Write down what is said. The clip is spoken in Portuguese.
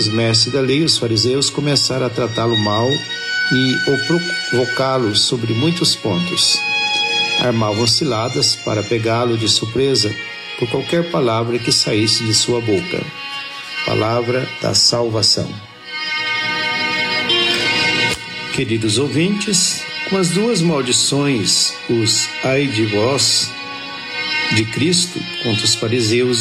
os mestres da lei, os fariseus, começaram a tratá-lo mal e o provocá-lo sobre muitos pontos. Armavam ciladas para pegá-lo de surpresa por qualquer palavra que saísse de sua boca. Palavra da salvação. Queridos ouvintes, com as duas maldições, os ai de vós de Cristo contra os fariseus